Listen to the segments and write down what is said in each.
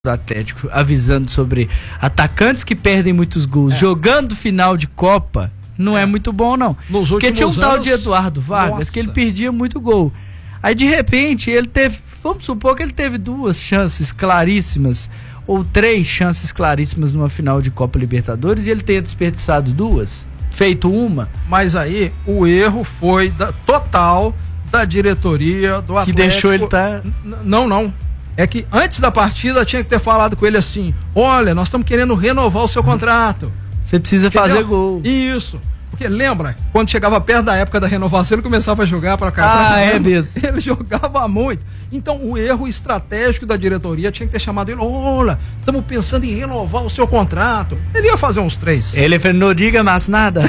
do Atlético, avisando sobre atacantes que perdem muitos gols, jogando final de Copa, não é muito bom, não. Porque tinha um tal de Eduardo Vargas, que ele perdia muito gol. Aí, de repente, ele teve, vamos supor que ele teve 2 chances claríssimas, ou 3 chances claríssimas numa final de Copa Libertadores, e ele tenha desperdiçado 2, feito uma. Mas aí, o erro foi total da diretoria do Atlético. Que deixou ele estar... Não. É que antes da partida tinha que ter falado com ele assim: olha, nós estamos querendo renovar o seu contrato. Você precisa fazer gol. Isso. Porque lembra, quando chegava perto da época da renovação, ele começava a jogar para cá. É mesmo. Ele jogava muito. Então, o erro estratégico da diretoria tinha que ter chamado ele: olha, estamos pensando em renovar o seu contrato. Ele ia fazer uns 3. Ele não diga mais nada.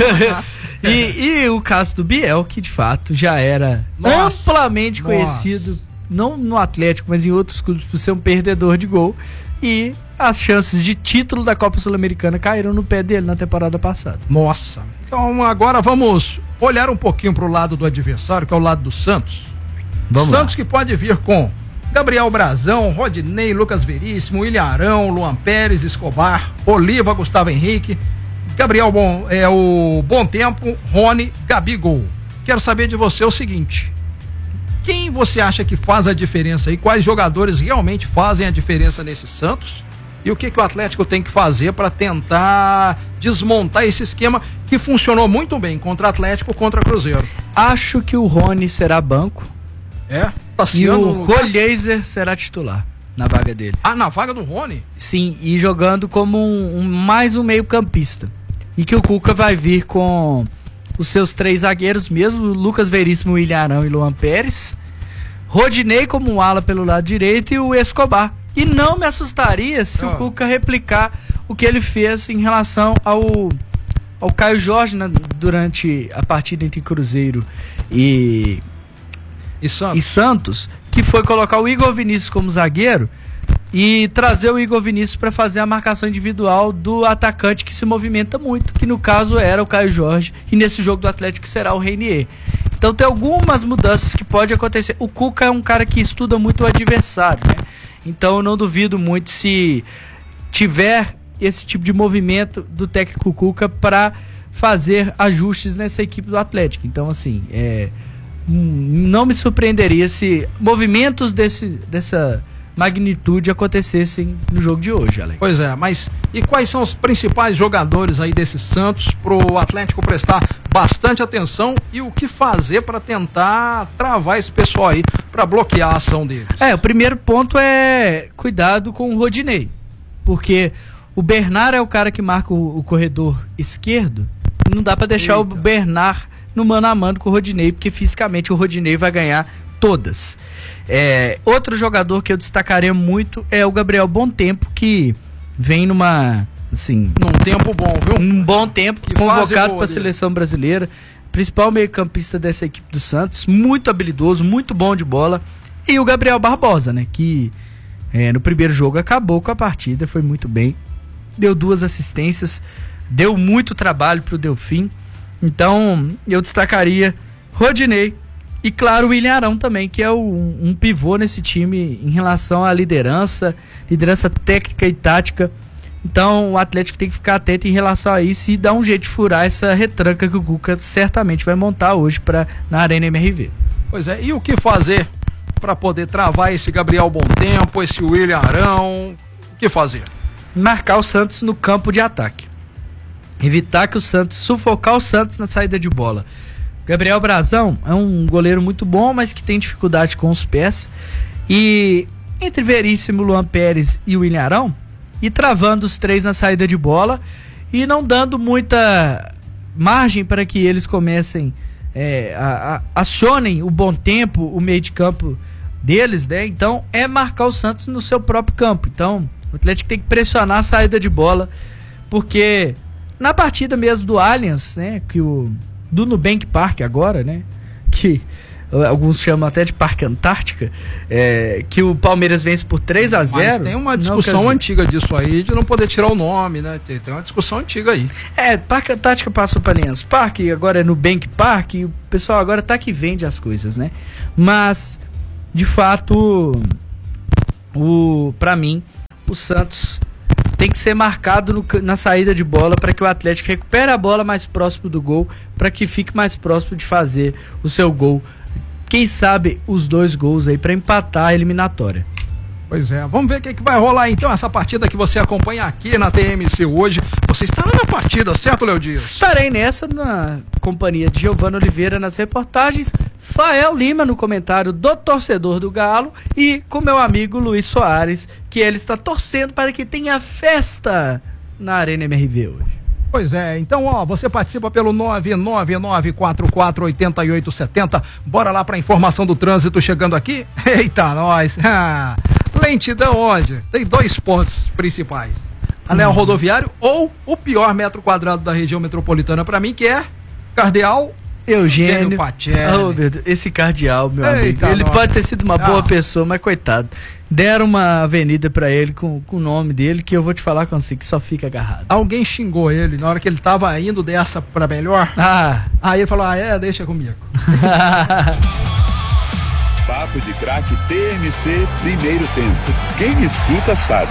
E o caso do Biel, que de fato já era amplamente conhecido, não no Atlético, mas em outros clubes, por ser um perdedor de gol. E as chances de título da Copa Sul-Americana caíram no pé dele na temporada passada. Nossa. Então agora vamos olhar um pouquinho para o lado do adversário, que é o lado do Santos. Santos que pode vir com Gabriel Brazão, Rodinei, Lucas Veríssimo, Ilharão, Luan Pérez, Escobar, Oliva, Gustavo Henrique, Gabriel o Bom Tempo, Rony, Gabigol. Quero saber de você o seguinte: quem você acha que faz a diferença e quais jogadores realmente fazem a diferença nesse Santos? E o que o Atlético tem que fazer para tentar desmontar esse esquema que funcionou muito bem contra Atlético, contra Cruzeiro? Acho que o Rony será banco. E o Rolheiser será titular na vaga dele. Na vaga do Rony? Sim, e jogando como mais um meio campista. E que o Cuca vai vir com os seus 3 zagueiros mesmo, Lucas Veríssimo, Ilharão e Luan Pérez, Rodinei como um ala pelo lado direito e o Escobar. E não me assustaria se o Cuca replicar o que ele fez em relação ao Caio Jorge, né, durante a partida entre Cruzeiro e Santos, que foi colocar o Igor Vinícius como zagueiro e trazer o Igor Vinícius para fazer a marcação individual do atacante que se movimenta muito, que no caso era o Caio Jorge, e nesse jogo do Atlético será o Reinier. Então tem algumas mudanças que pode acontecer. O Cuca é um cara que estuda muito o adversário, né? Então eu não duvido muito se tiver esse tipo de movimento do técnico Cuca para fazer ajustes nessa equipe do Atlético. Então assim, não me surpreenderia se movimentos dessa magnitude acontecessem no jogo de hoje, Alex. Pois é, mas e quais são os principais jogadores aí desse Santos pro Atlético prestar bastante atenção e o que fazer para tentar travar esse pessoal aí, para bloquear a ação deles? O primeiro ponto é cuidado com o Rodinei, porque o Bernard é o cara que marca o corredor esquerdo, não dá para deixar o Bernard no mano a mano com o Rodinei, porque fisicamente o Rodinei vai ganhar todas. Outro jogador que eu destacaria muito é o Gabriel Bom Tempo, que vem num tempo bom, viu? Um bom tempo, convocado para a seleção brasileira, principal meio-campista dessa equipe do Santos, muito habilidoso, muito bom de bola. E o Gabriel Barbosa, né, que no primeiro jogo acabou com a partida, foi muito bem, deu 2 assistências, deu muito trabalho pro Delfim. Então eu destacaria Rodinei e, claro, o Ilharão também, que é um pivô nesse time em relação à liderança técnica e tática. Então o Atlético tem que ficar atento em relação a isso e dar um jeito de furar essa retranca que o Cuca certamente vai montar hoje na Arena MRV. Pois é, e o que fazer para poder travar esse Gabriel Bom Tempo, esse Ilharão? O que fazer? Marcar o Santos no campo de ataque. Evitar que o Santos, sufocar o Santos na saída de bola. Gabriel Brazão é um goleiro muito bom, mas que tem dificuldade com os pés. E entre Veríssimo, Luan Pérez e o Ilharão, e travando os 3 na saída de bola e não dando muita margem para que eles comecem, acionem o Bom Tempo, o meio de campo deles, né? Então marcar o Santos no seu próprio campo. Então o Atlético tem que pressionar a saída de bola, porque na partida mesmo do Allianz, né, do Nubank Park agora, né, que alguns chamam até de Parque Antártica, que o Palmeiras vence por 3-0. Mas tem uma discussão antiga disso aí, de não poder tirar o nome, né? Tem uma discussão antiga aí. Parque Antártica passou para Allianz Parque, agora é Nubank Park, e o pessoal agora tá que vende as coisas, né? Mas, de fato, pra mim, o Santos tem que ser marcado na saída de bola para que o Atlético recupere a bola mais próximo do gol, para que fique mais próximo de fazer o seu gol. Quem sabe os 2 gols aí para empatar a eliminatória. Pois é, vamos ver o que vai rolar então, essa partida que você acompanha aqui na TMC hoje. Você estará na partida, certo, Léo Dias? Estarei nessa, na companhia de Giovana Oliveira nas reportagens, Fael Lima no comentário do torcedor do Galo e com meu amigo Luiz Soares, que ele está torcendo para que tenha festa na Arena MRV hoje. Pois é, então você participa pelo 999448870. Bora lá pra informação do trânsito chegando aqui. Eita, nós! Lentidão onde? Tem 2 pontos principais. Anel rodoviário ou o pior metro quadrado da região metropolitana pra mim, que é Cardeal Eugênio Pacelli. Oh, meu Deus, esse Cardeal, meu amigo. Ele pode ter sido uma boa pessoa, mas coitado. Deram uma avenida pra ele com o nome dele, que eu vou te falar com você, que só fica agarrado. Alguém xingou ele na hora que ele tava indo dessa pra melhor. Aí ele falou, deixa comigo. Papo de Craque TMC, primeiro tempo. Quem escuta sabe.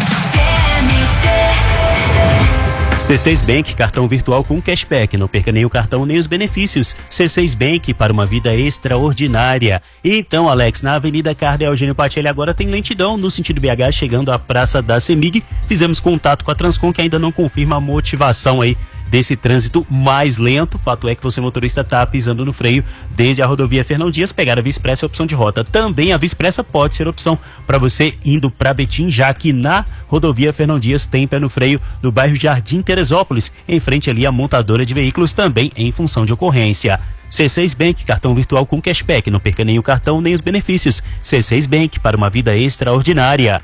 C6 Bank, cartão virtual com cashback. Não perca nem o cartão nem os benefícios. C6 Bank, para uma vida extraordinária. E então, Alex, na Avenida Cardeal Eugênio Pacelli agora tem lentidão no sentido BH, chegando à Praça da CEMIG. Fizemos contato com a Transcom, que ainda não confirma a motivação aí desse trânsito mais lento. Fato é que você, motorista, está pisando no freio desde a rodovia Fernão Dias. Pegar a Via Expressa é opção de rota. Também a Via Expressa pode ser opção para você indo para Betim, já que na rodovia Fernão Dias tem pé no freio do bairro Jardim Teresópolis, em frente ali à montadora de veículos, também em função de ocorrência. C6 Bank, cartão virtual com cashback. Não perca nem o cartão nem os benefícios. C6 Bank, para uma vida extraordinária.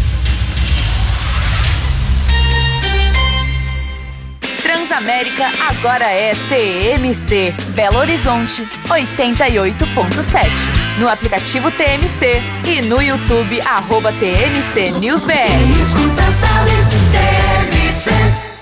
Transamérica agora é TMC, Belo Horizonte 88.7. No aplicativo TMC e no YouTube @TMC News BR. Escuta, sabe, TMC.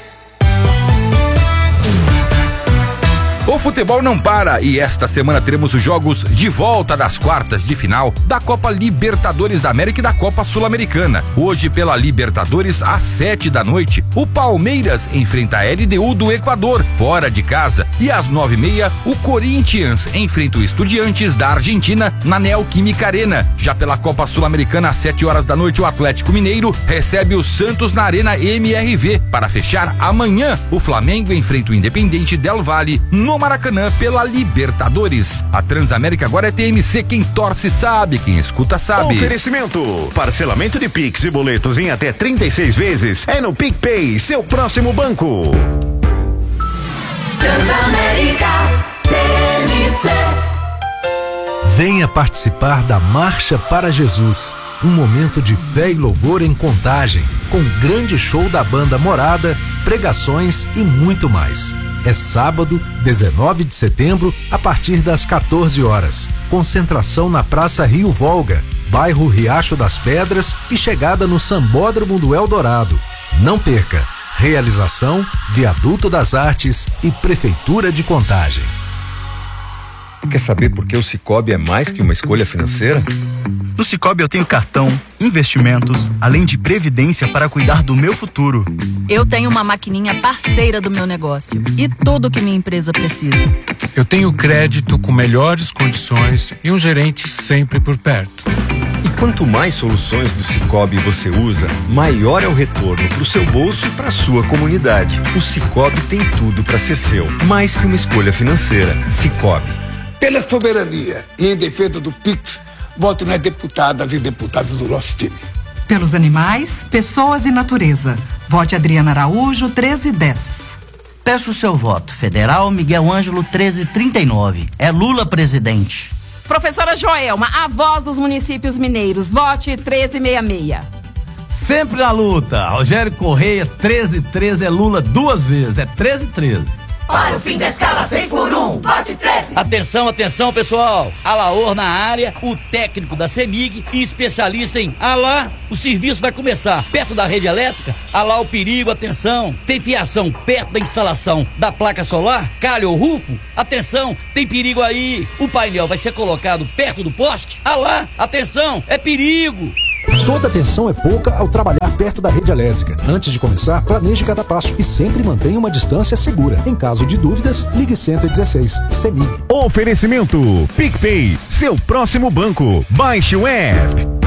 O futebol não para e esta semana teremos os jogos de volta das quartas de final da Copa Libertadores da América e da Copa Sul-Americana. Hoje, pela Libertadores, às 7 da noite, o Palmeiras enfrenta a LDU do Equador, fora de casa. E às 9h30, o Corinthians enfrenta o Estudiantes da Argentina na Neoquímica Arena. Já pela Copa Sul-Americana, às 7 horas da noite, o Atlético Mineiro recebe o Santos na Arena MRV. Para fechar, amanhã, o Flamengo enfrenta o Independente Del Valle no Maracanã pela Libertadores. A Transamérica agora é TMC, quem torce sabe, quem escuta sabe. Oferecimento, parcelamento de Pix e boletos em até 36 vezes é no PicPay, seu próximo banco. Transamérica TMC. Venha participar da Marcha para Jesus, um momento de fé e louvor em Contagem, com grande show da banda Morada, pregações e muito mais. É sábado, 19 de setembro, a partir das 14 horas. Concentração na Praça Rio Volga, bairro Riacho das Pedras e chegada no Sambódromo do Eldorado. Não perca! Realização, Viaduto das Artes e Prefeitura de Contagem. Quer saber por que o Sicoob é mais que uma escolha financeira? No Sicoob eu tenho cartão, investimentos, além de previdência para cuidar do meu futuro. Eu tenho uma maquininha parceira do meu negócio e tudo que minha empresa precisa. Eu tenho crédito com melhores condições e um gerente sempre por perto. E quanto mais soluções do Sicoob você usa, maior é o retorno para o seu bolso e para a sua comunidade. O Sicoob tem tudo para ser seu, mais que uma escolha financeira. Sicoob. Pela soberania e em defesa do PIX, voto nas deputadas e deputados do nosso time. Pelos animais, pessoas e natureza. Vote Adriana Araújo, 1310. Peço o seu voto. Federal Miguel Ângelo, 1339. É Lula presidente. Professora Joelma, a voz dos municípios mineiros. Vote 1366. Sempre na luta. Rogério Correia, 1313. É Lula 2 vezes. É 1313. Para o fim da escala 6x1, vote 13. Atenção, atenção, pessoal. Alaor na área, o técnico da CEMIG e especialista em Alá. O serviço vai começar perto da rede elétrica. Alá o perigo, atenção. Tem fiação perto da instalação da placa solar, calha ou rufo? Atenção, tem perigo aí. O painel vai ser colocado perto do poste. Alá, atenção, é perigo. Toda atenção é pouca ao trabalhar perto da rede elétrica. Antes de começar, planeje cada passo e sempre mantenha uma distância segura. Em caso de dúvidas, ligue 116 CEMIG. Oferecimento PicPay, seu próximo banco. Baixe o app.